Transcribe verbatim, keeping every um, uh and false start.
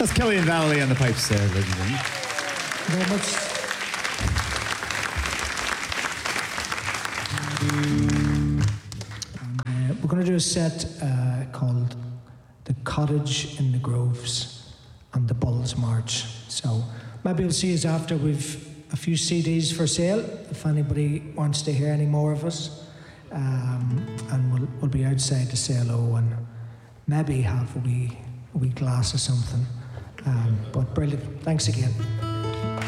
That's Kelly and Valley on the pipes there, ladies and gentlemen. Thank you very much. And, uh, we're going to do a set uh, called The Cottage in the Groves and the Bulls March. So maybe we'll see us after we've a few C Ds for sale, if anybody wants to hear any more of us. Um, and we'll, we'll be outside to say hello and maybe have a wee, a wee glass or something. Um, but brilliant. Thanks again.